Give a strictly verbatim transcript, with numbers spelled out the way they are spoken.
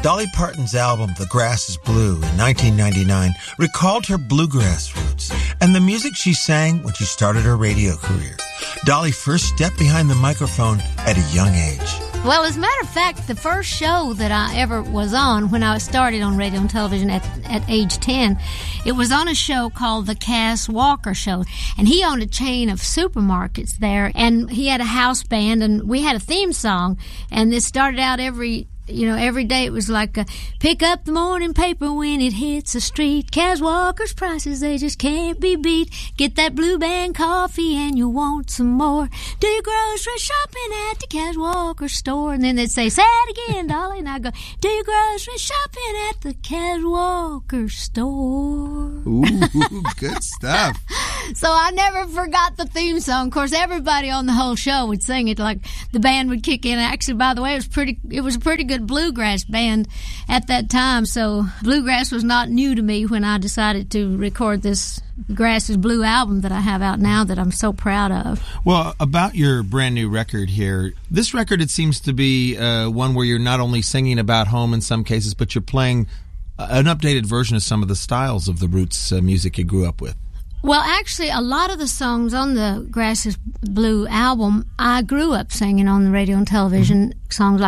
Dolly Parton's album, The Grass is Blue, in nineteen ninety-nine, recalled her bluegrass roots and the music she sang when she started her radio career. Dolly first stepped behind the microphone at a young age. Well, as a matter of fact, the first show that I ever was on when I started on radio and television at, at age ten, it was on a show called The Cass Walker Show. And he owned a chain of supermarkets there, and he had a house band, and we had a theme song, and this started out every... You know, every day it was like, a, pick up the morning paper when it hits the street. Cass Walker's prices, they just can't be beat. Get that Blue Band coffee and you'll want some more. Do your grocery shopping at the Cass Walker store. And then they'd say, say it again, Dolly. And I'd go, do your grocery shopping at the Cass Walker store. Ooh, good stuff. So I never forgot the theme song. Of course, everybody on the whole show would sing it. Like, the band would kick in. Actually, by the way, it was pretty. It was a pretty good bluegrass band at that time, so bluegrass was not new to me when I decided to record this Grass is Blue album that I have out now that I'm so proud of. Well, about your brand new record here, this record, it seems to be uh, one where you're not only singing about home in some cases, but you're playing an updated version of some of the styles of the roots uh, music you grew up with. Well, actually, a lot of the songs on the Grass is Blue album, I grew up singing on the radio and television, mm-hmm. songs like